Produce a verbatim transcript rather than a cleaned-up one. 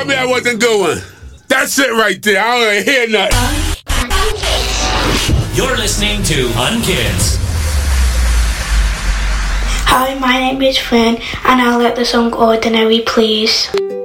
tell me I wasn't going. That's it right there. I don't want to hear nothing. You're listening to Unkids. Hi, my name is Finn, and I'll let the song Ordinary, please.